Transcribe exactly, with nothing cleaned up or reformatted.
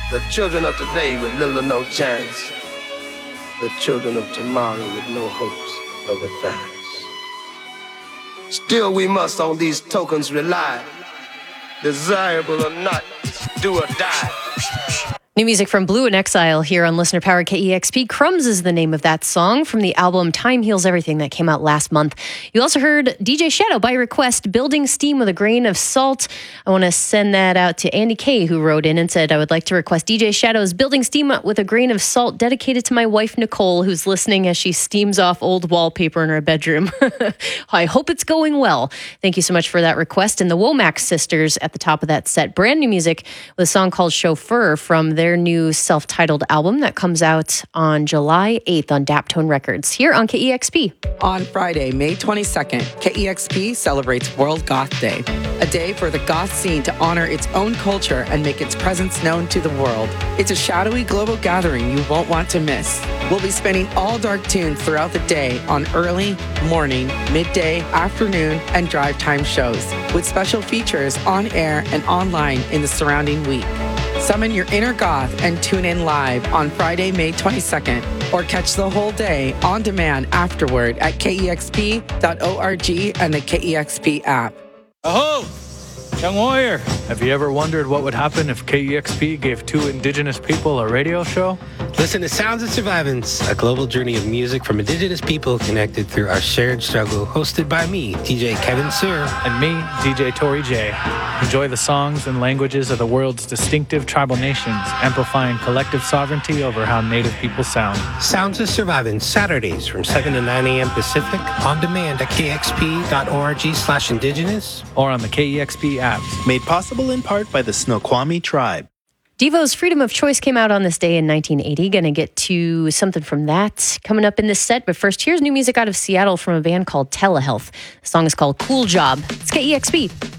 The children of today with little or no chance. The children of tomorrow with no hopes of advance. Still we must on these tokens rely. Desirable or not, do or die. New music from Blue in Exile here on Listener Powered K E X P. Crumbs is the name of that song from the album Time Heals Everything that came out last month. You also heard D J Shadow by request, Building Steam with a Grain of Salt. I want to send that out to Andy K, who wrote in and said, I would like to request D J Shadow's Building Steam with a Grain of Salt dedicated to my wife, Nicole, who's listening as she steams off old wallpaper in her bedroom. I hope it's going well. Thank you so much for that request. And the Womack sisters at the top of that set. Brand new music with a song called Chauffeur from their new self-titled album that comes out on July eighth on Daptone Records here on K E X P. On Friday, May twenty-second, K E X P celebrates World Goth Day, a day for the goth scene to honor its own culture and make its presence known to the world. It's a shadowy global gathering you won't want to miss. We'll be spinning all dark tunes throughout the day on early, morning, midday, afternoon, and drive time shows, with special features on air and online in the surrounding week. Summon your inner goth and tune in live on Friday, May twenty-second, or catch the whole day on demand afterward at K E X P dot org and the K E X P app. Aho! Young warrior, have you ever wondered what would happen if K E X P gave two indigenous people a radio show? Listen to Sounds of Survivance, a global journey of music from indigenous people connected through our shared struggle, hosted by me, D J Kevin Sir. And me, D J Tori J. Enjoy the songs and languages of the world's distinctive tribal nations, amplifying collective sovereignty over how Native people sound. Sounds of Survivance, Saturdays from seven to nine a.m. Pacific, on demand at K X P dot org slash indigenous. Or on the K E X P app. Made possible in part by the Snoqualmie tribe. Devo's Freedom of Choice came out on this day in nineteen eighty. Gonna get to something from that coming up in this set. But first, here's new music out of Seattle from a band called Telehealth. The song is called Cool Job. It's K E X P.